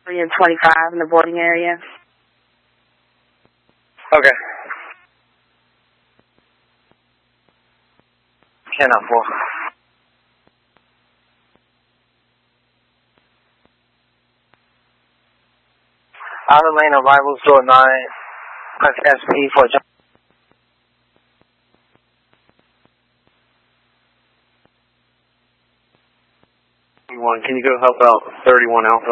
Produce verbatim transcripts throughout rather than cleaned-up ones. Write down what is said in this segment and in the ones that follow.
three and twenty-five in the boarding area. Okay. ten oh four. Outer lane arrivals door nine. Press S P for jump. One, can you go help out thirty-one Alpha?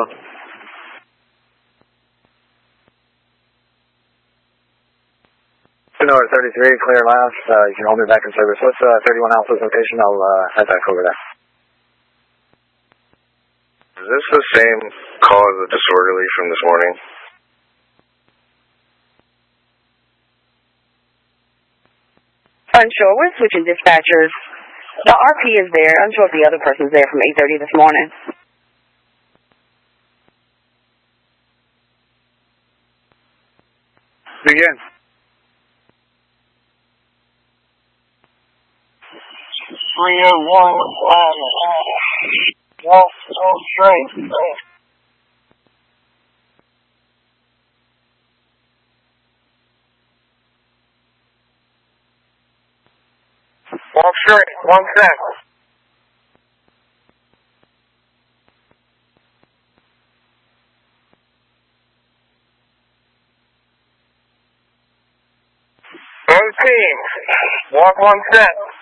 Sonora thirty-three, clear last. Uh, you can hold me back in service. What's uh, thirty-one Alpha's location? I'll uh, head back over there. Is this the same cause of disorderly from this morning? Unsure. We're switching dispatchers. The R P is there. Unsure if the other person's there from eight thirty this morning. Begin. three oh one, walk, walk straight. Walk straight, one sec. Both teams, walk one set.